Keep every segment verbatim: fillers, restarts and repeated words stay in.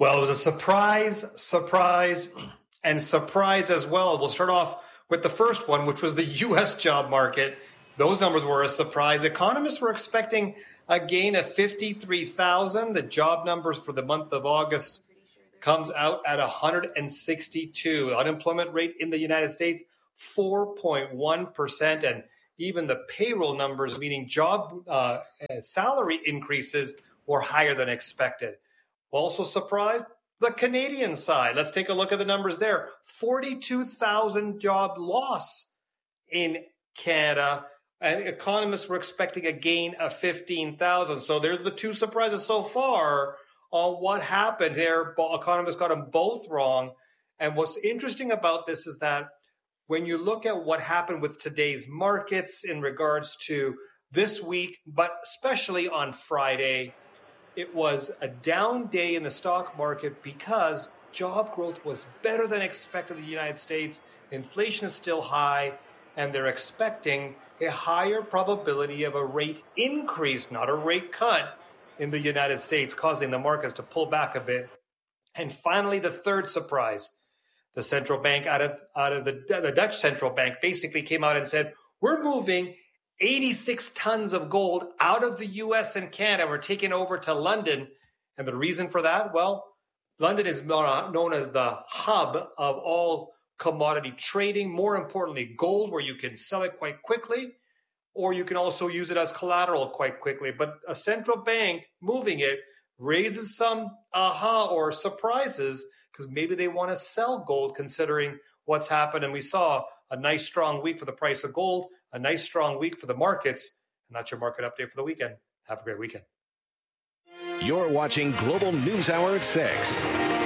Well, it was a surprise, surprise, and surprise as well. We'll start off with the first one, which was the U S job market. Those numbers were a surprise. Economists were expecting a gain of fifty-three thousand. The job numbers for the month of August comes out at one hundred sixty-two. Unemployment rate in the United States, four point one percent. And even the payroll numbers, meaning job uh, salary increases, were higher than expected. Also surprised, the Canadian side. Let's take a look at the numbers there. forty-two thousand job loss in Canada. And economists were expecting a gain of fifteen thousand. So there's the two surprises so far on what happened here. Economists got them both wrong. And what's interesting about this is that when you look at what happened with today's markets in regards to this week, but especially on Friday, it was a down day in the stock market because job growth was better than expected in the United States. Inflation is still high, and they're expecting a higher probability of a rate increase, not a rate cut, in the United States, causing the markets to pull back a bit. And finally, the third surprise. The central bank out of out of the, the Dutch central bank basically came out and said, we're moving eighty-six tons of gold out of the U S and Canada. We're taking over to London. And the reason for that, well, London is known as the hub of all commodity trading. More importantly, gold, where you can sell it quite quickly, or you can also use it as collateral quite quickly. But a central bank moving it raises some aha or surprises because maybe they want to sell gold considering what's happened. And we saw a nice strong week for the price of gold, a nice strong week for the markets. And that's your market update for the weekend. Have a great weekend. You're watching Global News Hour at six.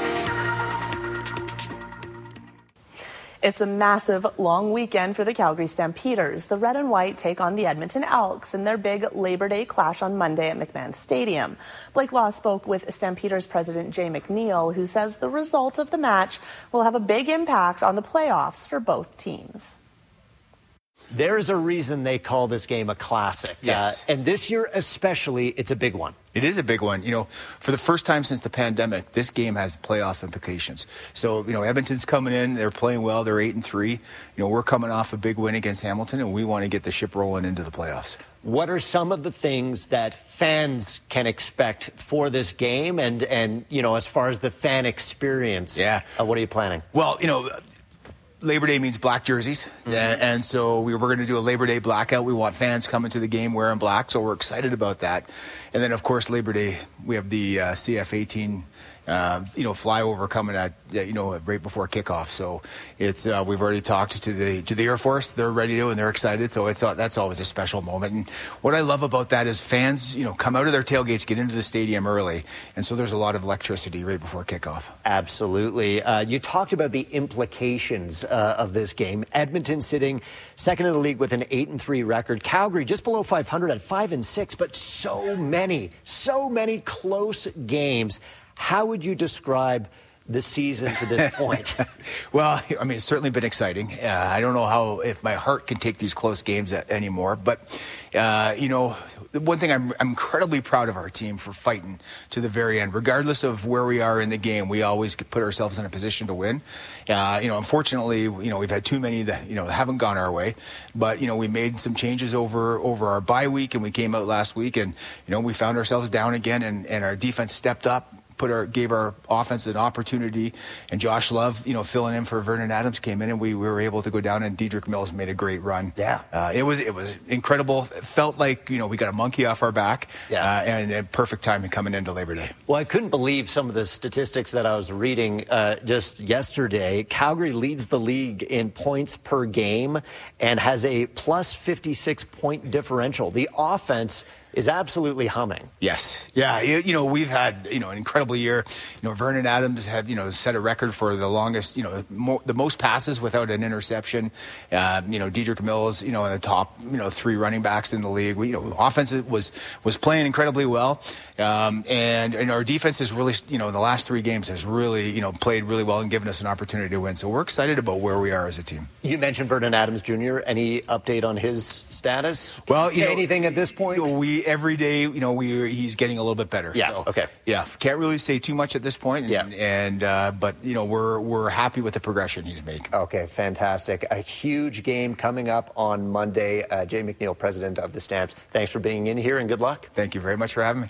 It's a massive, long weekend for the Calgary Stampeders. The red and white take on the Edmonton Elks in their big Labor Day clash on Monday at McMahon Stadium. Blake Law spoke with Stampeders president Jay McNeil, who says the result of the match will have a big impact on the playoffs for both teams. There's a reason they call this game a classic. Yes. Uh, and this year especially, it's a big one. It is a big one. You know, for the first time since the pandemic, this game has playoff implications. So, you know, Edmonton's coming in. They're playing well. They're eight and three. You know, we're coming off a big win against Hamilton, and we want to get the ship rolling into the playoffs. What are some of the things that fans can expect for this game? And, and you know, as far as the fan experience, yeah. uh, what are you planning? Well, you know, Labor Day means black jerseys, mm-hmm. and, and so we were going to do a Labor Day blackout. We want fans coming to the game wearing black, so we're excited about that. And then, of course, Labor Day, we have the uh, C F eighteen, uh, you know, flyover coming at, you know, right before kickoff. So it's uh, we've already talked to the to the Air Force. They're ready to, and they're excited. So it's uh, that's always a special moment. And what I love about that is fans, you know, come out of their tailgates, get into the stadium early, and so there's a lot of electricity right before kickoff. Absolutely. Uh, you talked about the implications uh, of this game. Edmonton sitting second in the league with an eight and three record. Calgary just below five hundred at five and six, but so many, so many close games. How would you describe the season to this point? Well, I mean, it's certainly been exciting. Uh, I don't know how, if my heart can take these close games anymore. But, uh, you know, one thing I'm, I'm incredibly proud of our team for fighting to the very end. Regardless of where we are in the game, we always put ourselves in a position to win. Uh, you know, unfortunately, you know, we've had too many that, you know, haven't gone our way. But, you know, we made some changes over, over our bye week, and we came out last week, and, you know, we found ourselves down again, and, and our defense stepped up. Put our gave our offense an opportunity, and Josh Love, you know, filling in for Vernon Adams, came in, and we, we were able to go down. And Dedrick Mills made a great run. Yeah, uh, it was it was incredible. It felt like, you know, we got a monkey off our back. Yeah, uh, and, and perfect timing coming into Labor Day. Well, I couldn't believe some of the statistics that I was reading uh, just yesterday. Calgary leads the league in points per game and has a plus fifty-six point differential. The offense is absolutely humming. Yes. Yeah. You, you know, we've had, you know, an incredible year. You know, Vernon Adams have, you know, set a record for the longest, you know, mo- the most passes without an interception. Uh, you know, Dedrick Mills, you know, in the top, you know, three running backs in the league. We, you know, offense was, was playing incredibly well. Um, and, and our defense is really, you know, in the last three games has really, you know, played really well and given us an opportunity to win. So we're excited about where we are as a team. You mentioned Vernon Adams Junior Any update on his status? Can well, you say you know, anything at this point? We, every every day, you know, we he's getting a little bit better. Yeah. So, okay. Yeah. Can't really say too much at this point. And, yeah. And uh, but you know, we're we're happy with the progression he's making. Okay. Fantastic. A huge game coming up on Monday. Uh, Jay McNeil, president of the Stamps. Thanks for being in here, and good luck. Thank you very much for having me.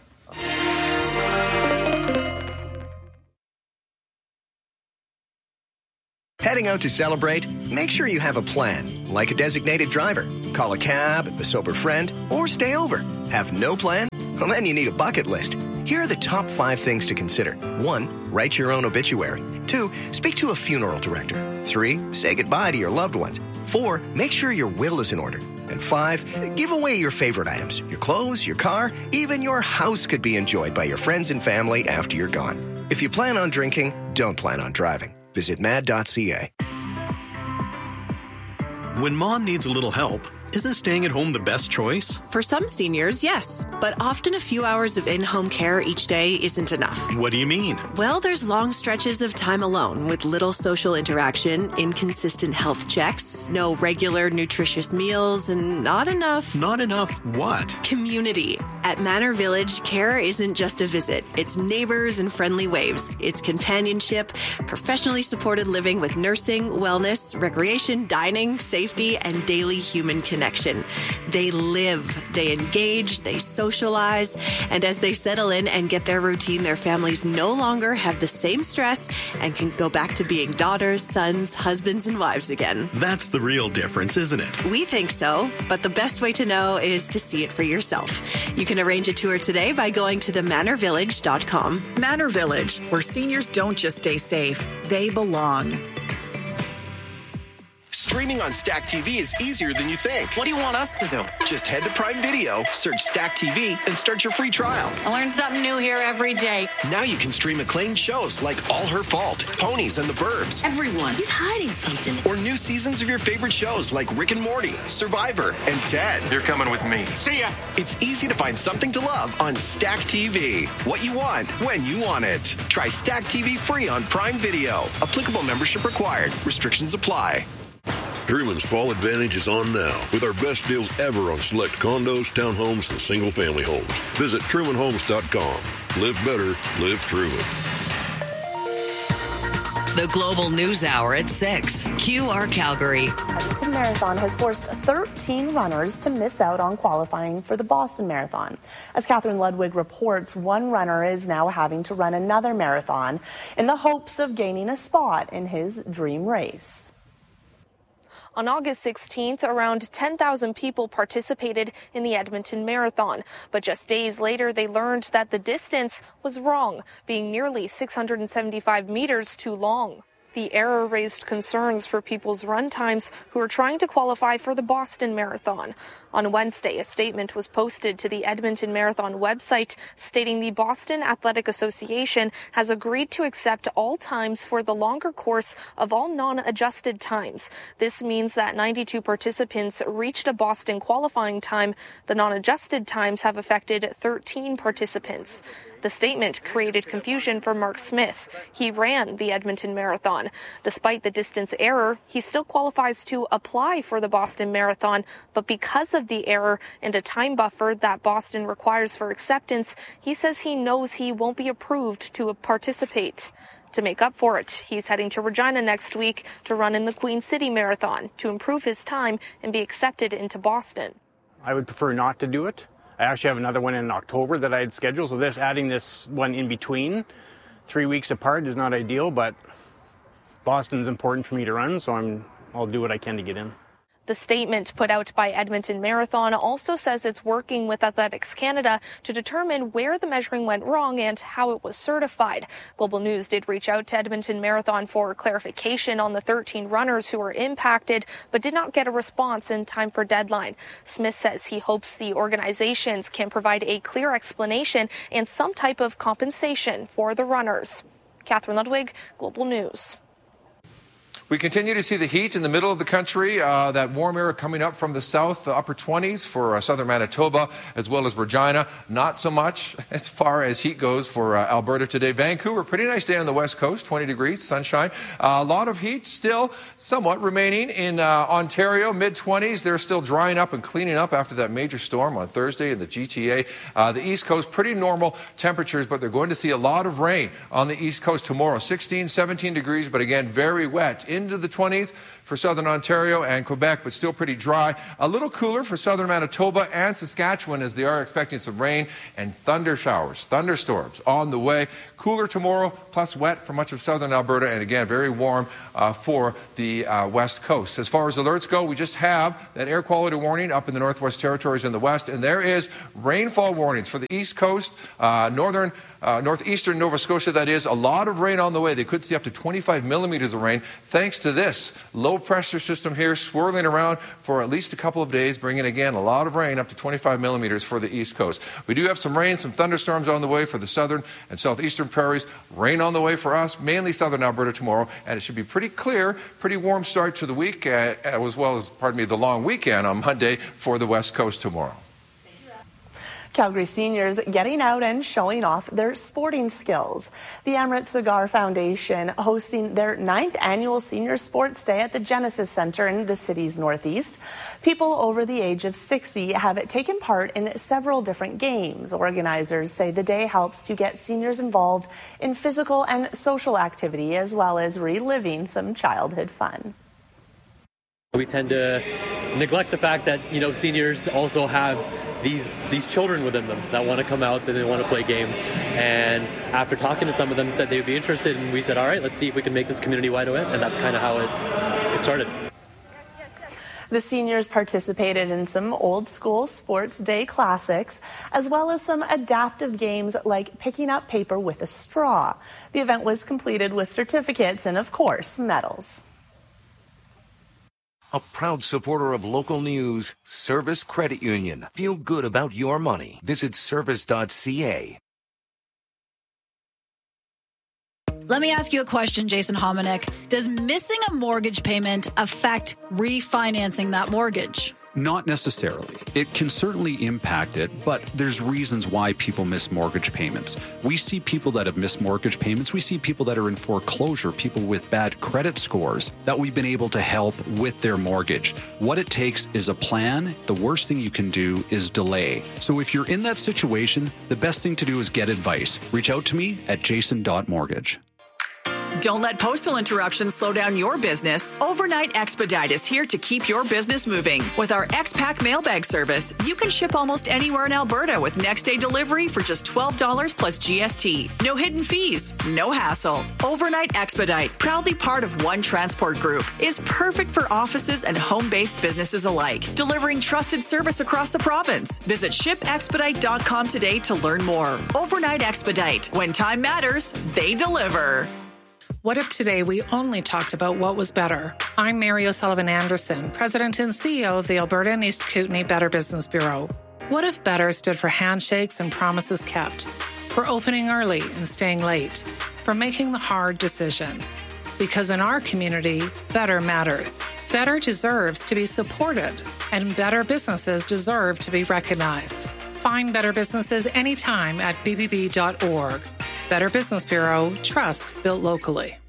Heading out to celebrate? Make sure you have a plan, like a designated driver. Call a cab, a sober friend, or stay over. Have no plan? Well, then you need a bucket list. Here are the top five things to consider. One, write your own obituary. Two, speak to a funeral director. Three, say goodbye to your loved ones. Four, make sure your will is in order. And five, give away your favorite items. Your clothes, your car, even your house could be enjoyed by your friends and family after you're gone. If you plan on drinking, don't plan on driving. Visit mad dot c a. When mom needs a little help, isn't staying at home the best choice? For some seniors, yes. But often a few hours of in-home care each day isn't enough. What do you mean? Well, there's long stretches of time alone with little social interaction, inconsistent health checks, no regular nutritious meals, and not enough... Not enough what? Community. At Manor Village, care isn't just a visit. It's neighbors and friendly waves. It's companionship, professionally supported living with nursing, wellness, recreation, dining, safety, and daily human connection. Connection. They live, they engage, they socialize, and as they settle in and get their routine, their families no longer have the same stress and can go back to being daughters, sons, husbands, and wives again. That's the real difference, isn't it? We think so, but the best way to know is to see it for yourself. You can arrange a tour today by going to the manor village dot com. Manor Village, where seniors don't just stay safe, they belong. Streaming on Stack T V is easier than you think. What do you want us to do? Just head to Prime Video, search Stack T V, and start your free trial. I learn something new here every day. Now you can stream acclaimed shows like All Her Fault, Ponies and the Burbs. Everyone, he's hiding something. Or new seasons of your favorite shows like Rick and Morty, Survivor, and Ted. You're coming with me. See ya. It's easy to find something to love on Stack T V. What you want, when you want it. Try Stack T V free on Prime Video. Applicable membership required. Restrictions apply. Truman's Fall Advantage is on now with our best deals ever on select condos, townhomes, and single-family homes. Visit Truman Homes dot com. Live better, live Truman. The Global News Hour at six. Q R Calgary. Edmonton Marathon has forced thirteen runners to miss out on qualifying for the Boston Marathon. As Catherine Ludwig reports, one runner is now having to run another marathon in the hopes of gaining a spot in his dream race. On August sixteenth, around ten thousand people participated in the Edmonton Marathon. But just days later, they learned that the distance was wrong, being nearly six hundred seventy-five meters too long. The error raised concerns for people's run times who are trying to qualify for the Boston Marathon. On Wednesday, a statement was posted to the Edmonton Marathon website stating the Boston Athletic Association has agreed to accept all times for the longer course of all non-adjusted times. This means that ninety-two participants reached a Boston qualifying time. The non-adjusted times have affected thirteen participants. The statement created confusion for Mark Smith. He ran the Edmonton Marathon. Despite the distance error, he still qualifies to apply for the Boston Marathon, but because of the error and a time buffer that Boston requires for acceptance, he says he knows he won't be approved to participate. To make up for it, he's heading to Regina next week to run in the Queen City Marathon to improve his time and be accepted into Boston. I would prefer not to do it. I actually have another one in October that I had scheduled, so this adding this one in between, three weeks apart, is not ideal, but Boston's important for me to run, so I'm, I'll do what I can to get in. The statement put out by Edmonton Marathon also says it's working with Athletics Canada to determine where the measuring went wrong and how it was certified. Global News did reach out to Edmonton Marathon for clarification on the thirteen runners who were impacted, but did not get a response in time for deadline. Smith says he hopes the organizations can provide a clear explanation and some type of compensation for the runners. Catherine Ludwig, Global News. We continue to see the heat in the middle of the country. Uh, that warm air coming up from the south, the upper twenties for uh, southern Manitoba, as well as Regina. Not so much as far as heat goes for uh, Alberta today. Vancouver, pretty nice day on the west coast, twenty degrees, sunshine. Uh, a lot of heat still somewhat remaining in uh, Ontario, mid twenties. They're still drying up and cleaning up after that major storm on Thursday in the G T A. Uh, the East Coast, pretty normal temperatures, but they're going to see a lot of rain on the East Coast tomorrow. sixteen, seventeen degrees, but again, very wet. Into the twenties for southern Ontario and Quebec, but still pretty dry. A little cooler for southern Manitoba and Saskatchewan, as they are expecting some rain and thunder showers, thunderstorms on the way. Cooler tomorrow, plus wet for much of southern Alberta, and again, very warm uh, for the uh, west coast. As far as alerts go, we just have that air quality warning up in the Northwest Territories in the west, and there is rainfall warnings for the east coast, uh, northern Uh, northeastern Nova Scotia, that is. A lot of rain on the way. They could see up to twenty-five millimeters of rain thanks to this low-pressure system here swirling around for at least a couple of days, bringing, again, a lot of rain up to twenty-five millimeters for the east coast. We do have some rain, some thunderstorms on the way for the southern and southeastern prairies. Rain on the way for us, mainly southern Alberta tomorrow, and it should be pretty clear, pretty warm start to the week, uh, as well as, pardon me, the long weekend on Monday for the west coast tomorrow. Calgary seniors getting out and showing off their sporting skills. The Emirates Cigar Foundation hosting their ninth annual Senior Sports Day at the Genesis Center in the city's northeast. People over the age of sixty have taken part in several different games. Organizers say the day helps to get seniors involved in physical and social activity, as well as reliving some childhood fun. We tend to neglect the fact that, you know, seniors also have these these children within them that want to come out, that they want to play games. And after talking to some of them, said they would be interested, and we said, all right, let's see if we can make this community-wide event, and that's kind of how it, it started. The seniors participated in some old school sports day classics, as well as some adaptive games like picking up paper with a straw. The event was completed with certificates and, of course, medals. A proud supporter of local news, Service Credit Union. Feel good about your money. Visit service dot c a. Let me ask you a question, Jason Hominick. Does missing a mortgage payment affect refinancing that mortgage? Not necessarily. It can certainly impact it, but there's reasons why people miss mortgage payments. We see people that have missed mortgage payments. We see people that are in foreclosure, people with bad credit scores that we've been able to help with their mortgage. What it takes is a plan. The worst thing you can do is delay. So if you're in that situation, the best thing to do is get advice. Reach out to me at jason dot mortgage. Don't let postal interruptions slow down your business. Overnight Expedite is here to keep your business moving. With our X-Pack mailbag service, you can ship almost anywhere in Alberta with next-day delivery for just twelve dollars plus G S T. No hidden fees, no hassle. Overnight Expedite, proudly part of One Transport Group, is perfect for offices and home-based businesses alike, delivering trusted service across the province. Visit ship expedite dot com today to learn more. Overnight Expedite. When time matters, they deliver. What if today we only talked about what was better? I'm Mary O'Sullivan Anderson, President and C E O of the Alberta and East Kootenay Better Business Bureau. What if better stood for handshakes and promises kept, for opening early and staying late, for making the hard decisions? Because in our community, better matters. Better deserves to be supported, and better businesses deserve to be recognized. Find better businesses anytime at b b b dot org. Better Business Bureau, trust built locally.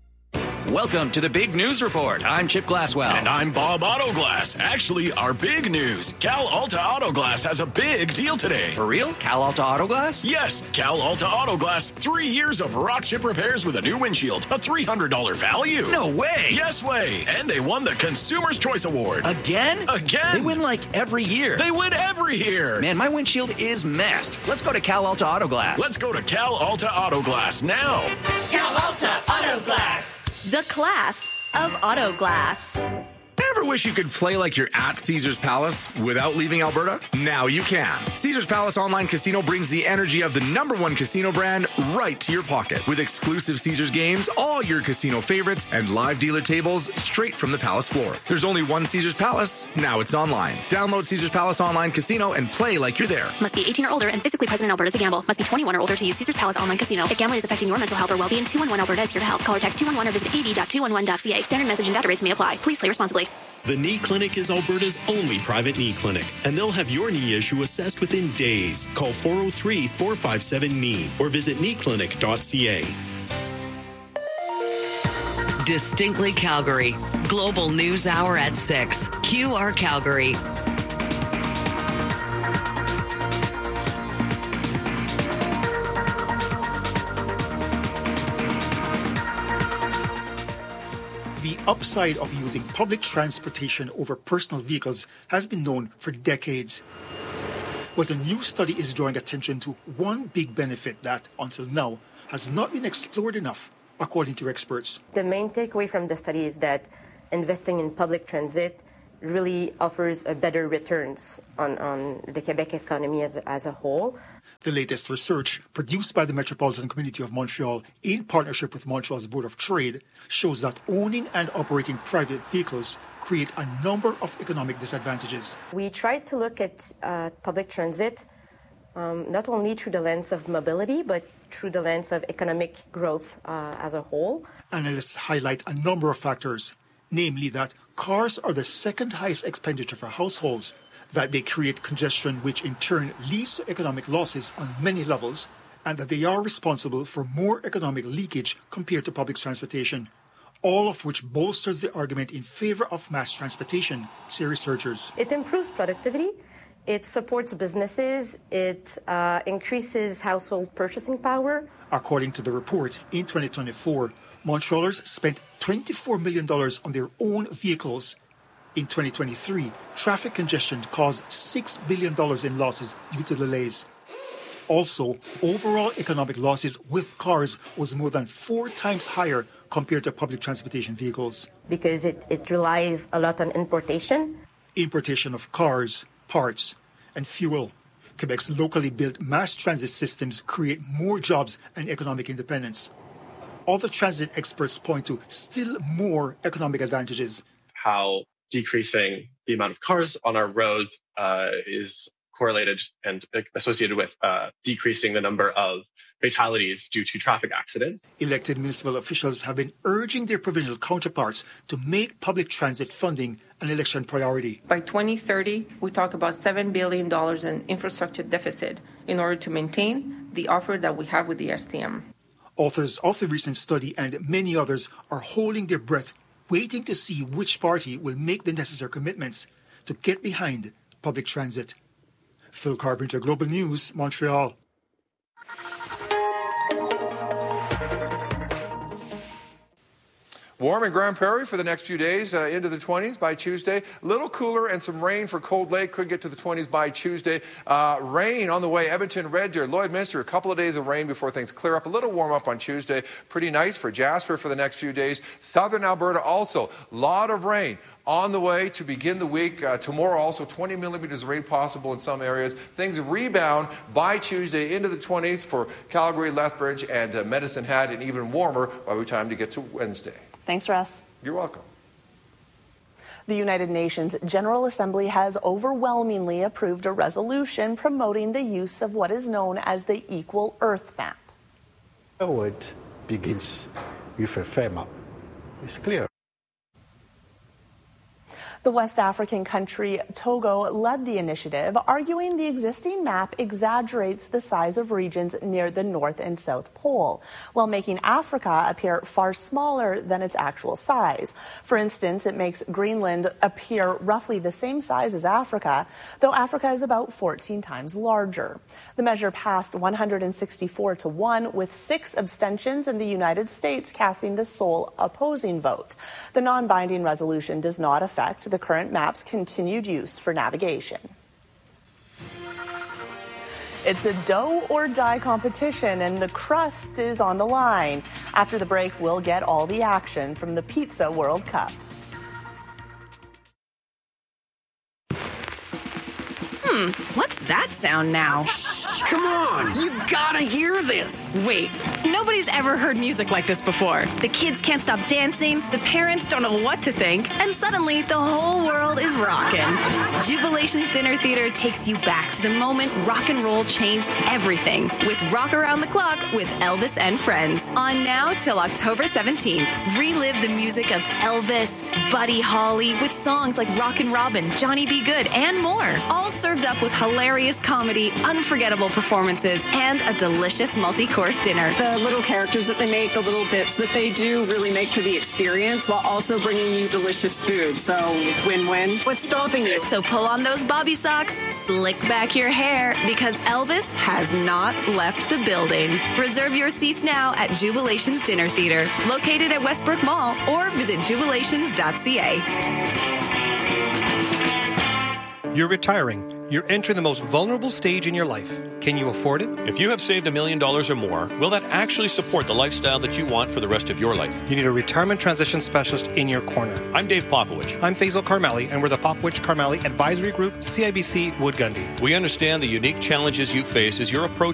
Welcome to the Big News Report. I'm Chip Glasswell. And I'm Bob Autoglass. Actually, our big news. Cal Alta Autoglass has a big deal today. For real? Cal Alta Autoglass? Yes, Cal Alta Autoglass. Three years of rock chip repairs with a new windshield. A three hundred dollars value. No way. Yes way. And they won the Consumer's Choice Award. Again? Again. They win like every year. They win every year. Man, my windshield is messed. Let's go to Cal Alta Autoglass. Let's go to Cal Alta Autoglass now. Cal Alta Autoglass. The class of auto glass. Ever wish you could play like you're at Caesars Palace without leaving Alberta? Now you can. Caesars Palace Online Casino brings the energy of the number one casino brand right to your pocket with exclusive Caesars games, all your casino favorites, and live dealer tables straight from the Palace floor. There's only one Caesars Palace. Now it's online. Download Caesars Palace Online Casino and play like you're there. Must be eighteen or older and physically present in Alberta to gamble. Must be twenty-one or older to use Caesars Palace Online Casino. If gambling is affecting your mental health or well-being, two one one Alberta is here to help. Call or text two one one or visit a v dot two one one dot c a. Standard message and data rates may apply. Please play responsibly. The Knee Clinic is Alberta's only private knee clinic, and they'll have your knee issue assessed within days. Call four oh three, four five seven, K N E E or visit knee clinic dot c a. Distinctly Calgary. Global News Hour at six. Q R Calgary. The upside of using public transportation over personal vehicles has been known for decades. But a new study is drawing attention to one big benefit that, until now, has not been explored enough, according to experts. The main takeaway from the study is that investing in public transit really offers a better returns on, on the Quebec economy as, as a whole. The latest research, produced by the Metropolitan Community of Montreal in partnership with Montreal's Board of Trade, shows that owning and operating private vehicles create a number of economic disadvantages. We tried to look at uh, public transit um, not only through the lens of mobility, but through the lens of economic growth uh, as a whole. Analysts highlight a number of factors, namely that cars are the second highest expenditure for households, that they create congestion which in turn leads to economic losses on many levels, and that they are responsible for more economic leakage compared to public transportation, all of which bolsters the argument in favor of mass transportation, say researchers. It improves productivity, it supports businesses, it uh, increases household purchasing power. According to the report, in twenty twenty-four, Montrealers spent twenty-four million dollars on their own vehicles. In twenty twenty-three, traffic congestion caused six billion dollars in losses due to delays. Also, overall economic losses with cars was more than four times higher compared to public transportation vehicles. Because it, it relies a lot on importation. Importation of cars, parts, and fuel. Quebec's locally built mass transit systems create more jobs and economic independence. Other transit experts point to still more economic advantages. How decreasing the amount of cars on our roads uh, is correlated and associated with uh, decreasing the number of fatalities due to traffic accidents. Elected municipal officials have been urging their provincial counterparts to make public transit funding an election priority. By twenty thirty, we talk about seven billion dollars in infrastructure deficit in order to maintain the offer that we have with the S T M. Authors of the recent study and many others are holding their breath, waiting to see which party will make the necessary commitments to get behind public transit. Phil Carpenter, Global News, Montreal. Warm in Grand Prairie for the next few days, uh, into the twenties by Tuesday. A little cooler and some rain for Cold Lake. Could get to the twenties by Tuesday. Uh, rain on the way. Edmonton, Red Deer, Lloydminster. A couple of days of rain before things clear up. A little warm up on Tuesday. Pretty nice for Jasper for the next few days. Southern Alberta also. Lot of rain on the way to begin the week. Uh, tomorrow also twenty millimeters of rain possible in some areas. Things rebound by Tuesday into the twenties for Calgary, Lethbridge, and uh, Medicine Hat, and even warmer by the time to get to Wednesday. Thanks, Russ. You're welcome. The United Nations General Assembly has overwhelmingly approved a resolution promoting the use of what is known as the Equal Earth Map. A word begins with a fair map. It's clear. The West African country Togo led the initiative, arguing the existing map exaggerates the size of regions near the North and South Pole, while making Africa appear far smaller than its actual size. For instance, it makes Greenland appear roughly the same size as Africa, though Africa is about fourteen times larger. The measure passed one hundred sixty-four to one, with six abstentions and the United States casting the sole opposing vote. The non-binding resolution does not affect the current map's continued use for navigation. It's a dough or die competition, and the crust is on the line. After the break, we'll get all the action from the Pizza World Cup. Hmm, what's that sound now? Come on, you gotta hear this. Wait, nobody's ever heard music like this before. The kids can't stop dancing, the parents don't know what to think, and suddenly the whole world is rocking. Jubilation's Dinner Theater takes you back to the moment rock and roll changed everything with Rock Around the Clock with Elvis and Friends. On now till October seventeenth. Relive the music of Elvis, Buddy Holly with songs like Rockin' Robin, Johnny B. Good, and more. All served up with hilarious comedy, unforgettable performances, and a delicious multi-course dinner. The little characters that they make, the little bits that they do really make for the experience while also bringing you delicious food. So win-win. What's stopping you? So pull on those bobby socks, slick back your hair, because Elvis has not left the building. Reserve your seats now at Jubilation's Dinner Theater, located at Westbrook Mall, or visit jubilations dot c a. You're retiring. You're entering the most vulnerable stage in your life. Can you afford it? If you have saved a million dollars or more, will that actually support the lifestyle that you want for the rest of your life? You need a retirement transition specialist in your corner. I'm Dave Popowich. I'm Faisal Karmali, and we're the Popowich Karmali Advisory Group, C I B C Wood Gundy. We understand the unique challenges you face as you're approaching